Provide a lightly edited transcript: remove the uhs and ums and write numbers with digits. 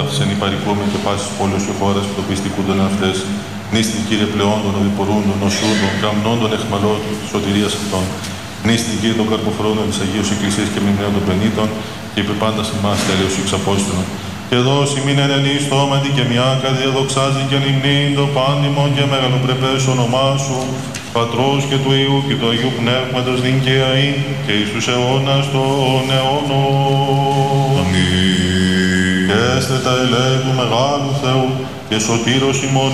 ταύτισεν υπαρικούμεν και πάσης πόλεως και χώρας που το πιστικούντον αυτές. Νίστην Κύριε πλεόν των οδηπορούντων, νοσούντων, καμνόντων εχμαλώτων, σωτηρίας αυτών. Νίστην Κύριε των καρποφορώντων της Αγίους Εκκλησίας και μνημείων των πενήτων και υπ' πάντας ημάς τέλειος εξ Απόστολων. Και δώσει μην ενενή στόματι και μια διαδοξάζει και λιμνήν το πάντιμον και μεγαλοπρεπές όνομά σου, Πατρός και του Υιού και του Αγίου Πνεύματος νυν και αεί και εις τους αιώνας των αιώνων. Αμήν. Και έστε τα ελέη του Μεγάλου Θεού και σωτήρος ημών